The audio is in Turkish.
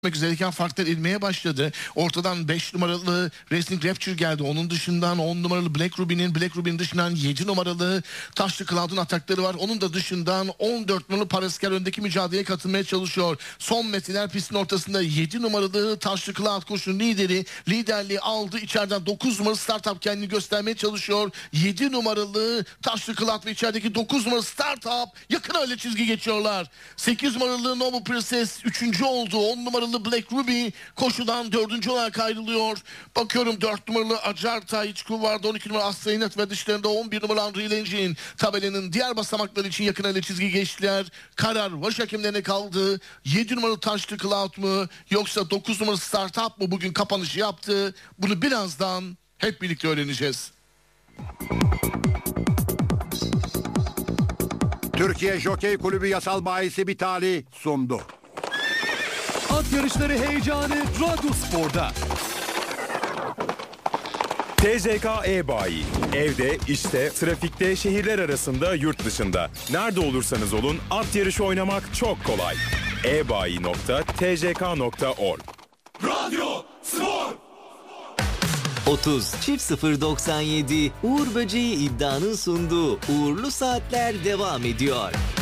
üzereyken farklar inmeye başladı. Ortadan 5 numaralı Racing Rapture geldi. Onun dışından 10 numaralı Black Ruby'nin dışından 7 numaralı Taşlı Cloud'un atakları var. Onun da dışından 14 numaralı Parasker öndeki mücadeleye katılmaya çalışıyor. Son metreler pistin ortasında 7 numaralı Taşlı Cloud koşunun liderliği aldı. İçeriden 9 numaralı Startup kendini göstermeye çalışıyor. 7 numaralı Taşlı Cloud ve içerideki 9 numaralı Startup yakın öyle çizgi geçiyorlar. 8 numaralı Noble Princess 3. oldu. 10 numaralı Black Ruby koşudan 4. olarak ayrılıyor. Bakıyorum 4 numaralı Acarta İçku vardı. 12 numaralı Astrainet ve dışlarında 11 numaralı Unreal Engine. Tabelanın diğer basamakları için yakın ele çizgi geçtiler. Karar baş hakemlerine kaldı. 7 numaralı Taşlı Cloud mu yoksa 9 numaralı Startup mı bugün kapanışı yaptı? Bunu birazdan hep birlikte öğreneceğiz. Türkiye Jokey Kulübü Yasal Bayisi Bitali sundu. At yarışları heyecanı Radyospor'da. TCK E-Bayi. Evde, işte, trafikte, şehirler arasında, yurt dışında. Nerede olursanız olun at yarışı oynamak çok kolay. ebayi.tck.org. Radyo Spor. 30 çift 097 Uğur Böceği iddianın sunduğu Uğurlu Saatler devam ediyor.